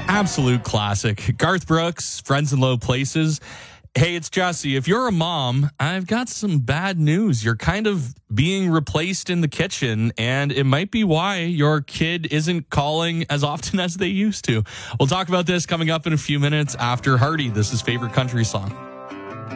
Absolute classic. Garth Brooks, Friends in Low Places. Hey, it's Jesse. If you're a mom, I've got some bad news. You're kind of being replaced in the kitchen, and it might be why your kid isn't calling as often as they used to. We'll talk about this coming up in a few minutes after Hardy. This is Favorite Country Song.